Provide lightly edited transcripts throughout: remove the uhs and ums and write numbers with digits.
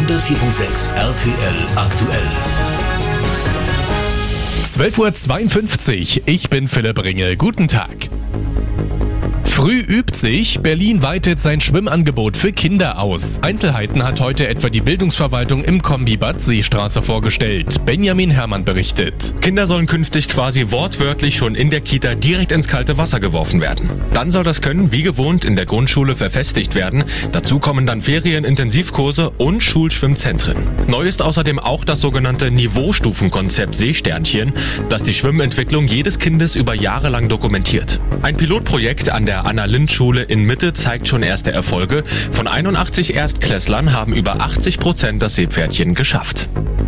104.6 RTL aktuell. 12.52 Uhr, ich bin Philipp Ringel. Guten Tag. Früh übt sich, Berlin weitet sein Schwimmangebot für Kinder aus. Einzelheiten hat heute etwa die Bildungsverwaltung im Kombibad Seestraße vorgestellt. Benjamin Herrmann berichtet. Kinder sollen künftig quasi wortwörtlich schon in der Kita direkt ins kalte Wasser geworfen werden. Dann soll das Können wie gewohnt in der Grundschule verfestigt werden. Dazu kommen dann Ferienintensivkurse und Schulschwimmzentren. Neu ist außerdem auch das sogenannte Niveaustufenkonzept Seesternchen, das die Schwimmentwicklung jedes Kindes über Jahre lang dokumentiert. Ein Pilotprojekt an der Anna-Lind-Schule in Mitte zeigt schon erste Erfolge. Von 81 Erstklässlern haben über 80% das Seepferdchen geschafft.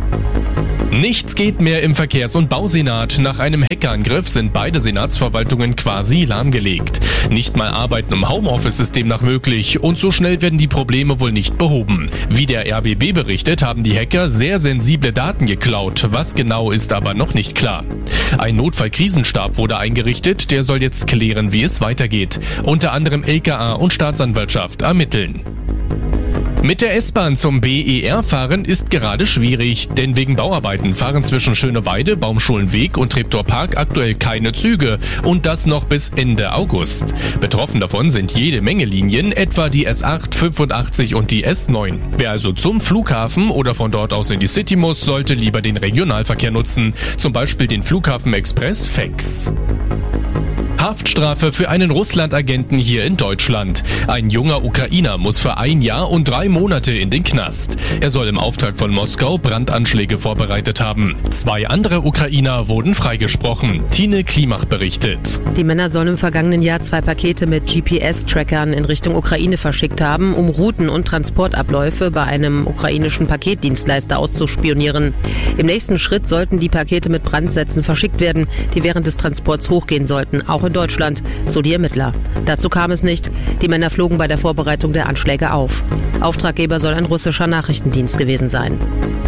Nichts geht mehr im Verkehrs- und Bausenat. Nach einem Hackerangriff sind beide Senatsverwaltungen quasi lahmgelegt. Nicht mal Arbeiten im Homeoffice ist demnach möglich und so schnell werden die Probleme wohl nicht behoben. Wie der RBB berichtet, haben die Hacker sehr sensible Daten geklaut. Was genau ist aber noch nicht klar. Ein Notfallkrisenstab wurde eingerichtet, der soll jetzt klären, wie es weitergeht. Unter anderem LKA und Staatsanwaltschaft ermitteln. Mit der S-Bahn zum BER fahren ist gerade schwierig, denn wegen Bauarbeiten fahren zwischen Schöneweide, Baumschulenweg und Treptower Park aktuell keine Züge und das noch bis Ende August. Betroffen davon sind jede Menge Linien, etwa die S8, 85 und die S9. Wer also zum Flughafen oder von dort aus in die City muss, sollte lieber den Regionalverkehr nutzen, zum Beispiel den Flughafen-Express FEX. Haftstrafe für einen Russland-Agenten hier in Deutschland. Ein junger Ukrainer muss für 1 Jahr und 3 Monate in den Knast. Er soll im Auftrag von Moskau Brandanschläge vorbereitet haben. 2 andere Ukrainer wurden freigesprochen. Tine Klimach berichtet. Die Männer sollen im vergangenen Jahr 2 Pakete mit GPS-Trackern in Richtung Ukraine verschickt haben, um Routen und Transportabläufe bei einem ukrainischen Paketdienstleister auszuspionieren. Im nächsten Schritt sollten die Pakete mit Brandsätzen verschickt werden, die während des Transports hochgehen sollten, auch in Deutschland, so die Ermittler. Dazu kam es nicht. Die Männer flogen bei der Vorbereitung der Anschläge auf. Auftraggeber soll ein russischer Nachrichtendienst gewesen sein.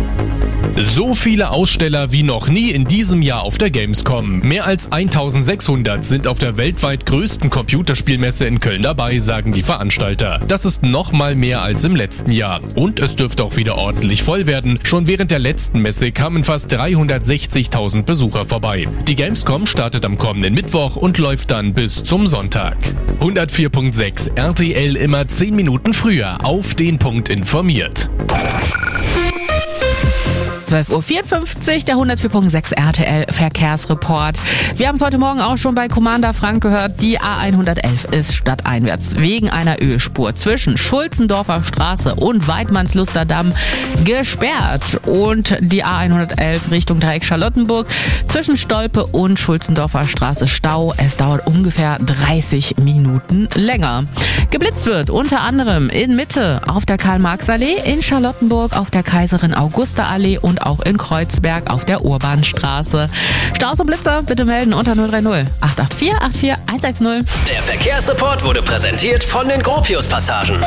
So viele Aussteller wie noch nie in diesem Jahr auf der Gamescom. Mehr als 1600 sind auf der weltweit größten Computerspielmesse in Köln dabei, sagen die Veranstalter. Das ist noch mal mehr als im letzten Jahr. Und es dürfte auch wieder ordentlich voll werden. Schon während der letzten Messe kamen fast 360.000 Besucher vorbei. Die Gamescom startet am kommenden Mittwoch und läuft dann bis zum Sonntag. 104.6 RTL immer 10 Minuten früher auf den Punkt informiert. 12.54 Uhr, der 104.6 RTL Verkehrsreport. Wir haben es heute Morgen auch schon bei Commander Frank gehört. Die A111 ist stadteinwärts wegen einer Ölspur zwischen Schulzendorfer Straße und Weidmannsluster Damm gesperrt. Und die A111 Richtung Dreieck Charlottenburg zwischen Stolpe und Schulzendorfer Straße Stau. Es dauert ungefähr 30 Minuten länger. Geblitzt wird unter anderem in Mitte auf der Karl-Marx-Allee, in Charlottenburg auf der Kaiserin-Augusta-Allee und auch in Kreuzberg auf der Urbanstraße. Staus und Blitzer bitte melden unter 030 884 84 110. Der Verkehrsreport wurde präsentiert von den Gropius-Passagen.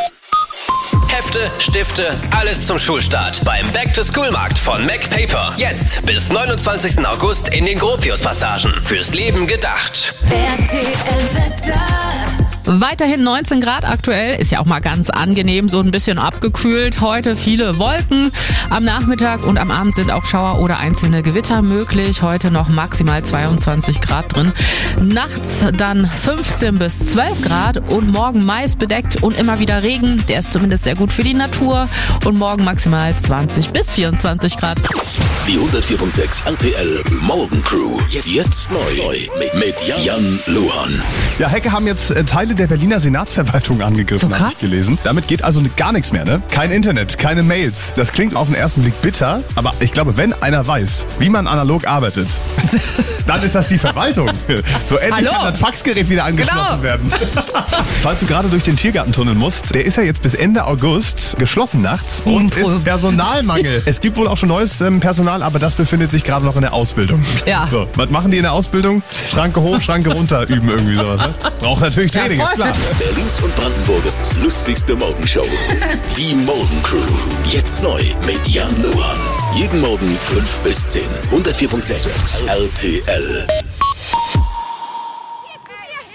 Hefte, Stifte, alles zum Schulstart beim Back-to-School-Markt von MacPaper. Jetzt bis 29. August in den Gropius-Passagen. Fürs Leben gedacht. RTL-Wetter. Weiterhin 19 Grad aktuell, ist ja auch mal ganz angenehm, so ein bisschen abgekühlt. Heute viele Wolken, am Nachmittag und am Abend sind auch Schauer oder einzelne Gewitter möglich. Heute noch maximal 22 Grad drin. Nachts dann 15 bis 12 Grad und morgen meist bedeckt und immer wieder Regen. Der ist zumindest sehr gut für die Natur und morgen maximal 20 bis 24 Grad. Die 104.6 RTL Morgencrew. Jetzt neu mit Jan Luhan. Ja, Hacker haben jetzt Teile der Berliner Senatsverwaltung angegriffen, so habe ich gelesen. Damit geht also gar nichts mehr, ne? Kein Internet, keine Mails. Das klingt auf den ersten Blick bitter, aber ich glaube, wenn einer weiß, wie man analog arbeitet, dann ist das die Verwaltung. So endlich kann das Faxgerät wieder angeschlossen werden. Falls du gerade durch den Tiergartentunnel musst, der ist ja jetzt bis Ende August geschlossen nachts und ist Personalmangel. Es gibt wohl auch schon neues Personal, aber das befindet sich gerade noch in der Ausbildung. Ja. So, was machen die in der Ausbildung? Schranke hoch, Schranke runter üben irgendwie sowas. Ne? Braucht natürlich Training, ist klar. Berlins und Brandenburgs lustigste Morgenshow. Die Morgencrew. Jetzt neu mit Jan Luhan. Jeden Morgen 5 bis 10. 104.6 RTL.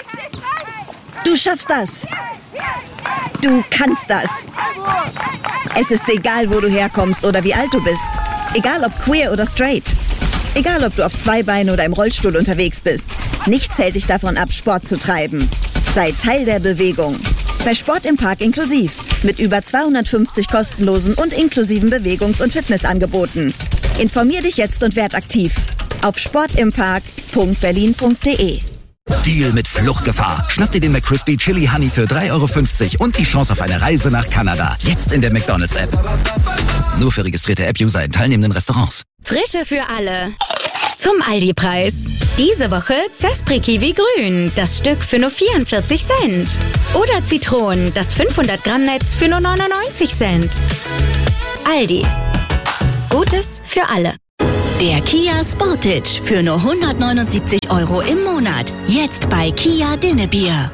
Du schaffst das. Du kannst das. Es ist egal, wo du herkommst oder wie alt du bist. Egal ob queer oder straight. Egal ob du auf 2 Beinen oder im Rollstuhl unterwegs bist. Nichts hält dich davon ab, Sport zu treiben. Sei Teil der Bewegung. Bei Sport im Park inklusiv. Mit über 250 kostenlosen und inklusiven Bewegungs- und Fitnessangeboten. Informier dich jetzt und werd aktiv. Auf sportimpark.berlin.de. Deal mit Fluchtgefahr. Schnapp dir den McCrispy Chili Honey für 3,50 € und die Chance auf eine Reise nach Kanada. Jetzt in der McDonald's-App. Nur für registrierte App-User in teilnehmenden Restaurants. Frische für alle. Zum Aldi-Preis. Diese Woche Zespri Kiwi Grün. Das Stück für nur 44 Cent. Oder Zitronen. Das 500 Gramm Netz für nur 99 Cent. Aldi. Gutes für alle. Der Kia Sportage für nur 179 € im Monat. Jetzt bei Kia Dinnebier.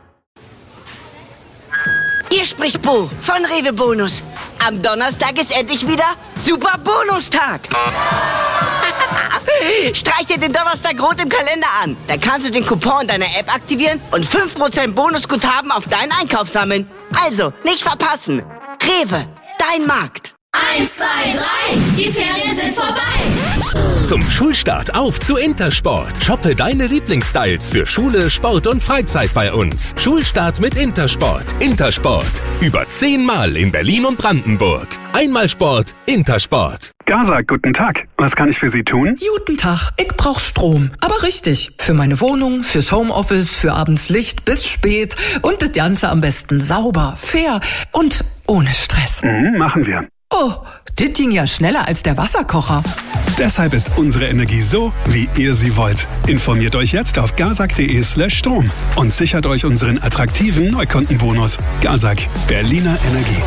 Hier spricht Bo von Rewe Bonus. Am Donnerstag ist endlich wieder Super Bonustag. Streich dir den Donnerstag rot im Kalender an. Dann kannst du den Coupon in deiner App aktivieren und 5% Bonusguthaben auf deinen Einkauf sammeln. Also, nicht verpassen. Rewe, dein Markt. 1, 2, 3, die Ferien sind vorbei. Zum Schulstart auf zu Intersport. Shoppe deine Lieblingsstyles für Schule, Sport und Freizeit bei uns. Schulstart mit Intersport. Intersport. Über 10 Mal in Berlin und Brandenburg. Einmal Sport, Intersport. Gazak, guten Tag. Was kann ich für Sie tun? Guten Tag. Ich brauch Strom. Aber richtig. Für meine Wohnung, fürs Homeoffice, für abends Licht bis spät. Und das Ganze am besten sauber, fair und ohne Stress. Machen wir. Oh, das ging ja schneller als der Wasserkocher. Deshalb ist unsere Energie so, wie ihr sie wollt. Informiert euch jetzt auf gazak.de/Strom und sichert euch unseren attraktiven Neukundenbonus. Gazak, Berliner Energie.